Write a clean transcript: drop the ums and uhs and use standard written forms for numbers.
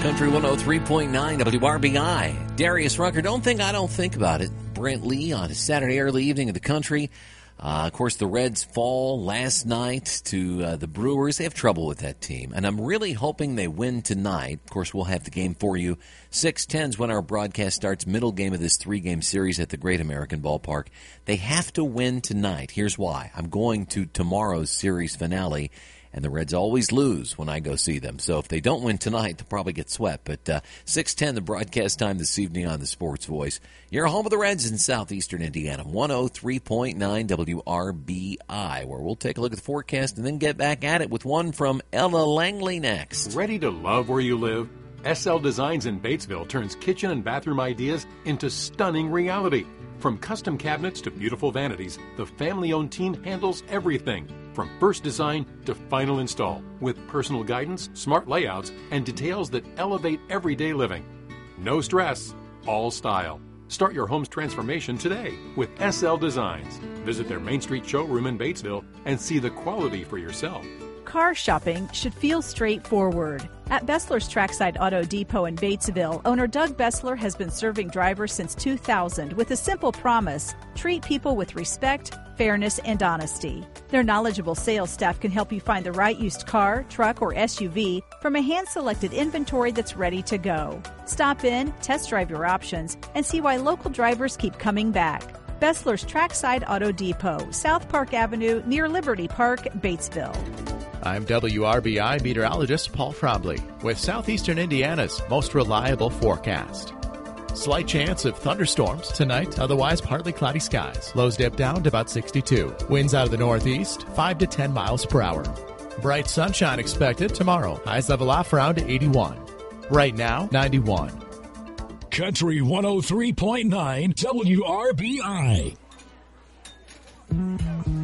Country 103.9 WRBI. Darius Rucker, don't think about it. Brent Lee on a Saturday early evening of the country. Of course, the Reds fall last night to the Brewers. They have trouble with that team, and I'm really hoping they win tonight. Of course, we'll have the game for you. 6:10 when our broadcast starts, middle game of this three-game series at the Great American Ballpark. They have to win tonight. Here's why. I'm going to tomorrow's series finale, and the Reds always lose when I go see them. So if they don't win tonight, they'll probably get swept. But 6:10, the broadcast time this evening on the Sports Voice. You're home of the Reds in southeastern Indiana, 103.9 WRBI, where we'll take a look at the forecast and then get back at it with one from Ella Langley next. Ready to love where you live? SL Designs in Batesville turns kitchen and bathroom ideas into stunning reality. From custom cabinets to beautiful vanities, the family-owned team handles everything, from first design to final install, with personal guidance, smart layouts, and details that elevate everyday living. No stress, all style. Start your home's transformation today with SL Designs. Visit their Main Street showroom in Batesville and see the quality for yourself. Car shopping should feel straightforward. At Bessler's Trackside Auto Depot in Batesville, owner Doug Bessler has been serving drivers since 2000 with a simple promise: treat people with respect, fairness, and honesty. Their knowledgeable sales staff can help you find the right used car, truck, or SUV from a hand-selected inventory that's ready to go. Stop in, test drive your options, and see why local drivers keep coming back. Bessler's Trackside Auto Depot, South Park Avenue, near Liberty Park, Batesville. I'm WRBI meteorologist Paul Frobley with Southeastern Indiana's most reliable forecast. Slight chance of thunderstorms tonight, otherwise partly cloudy skies. Lows dip down to about 62. Winds out of the northeast, 5 to 10 miles per hour. Bright sunshine expected tomorrow. Highs level off around 81. Right now, 91. Country 103.9 WRBI.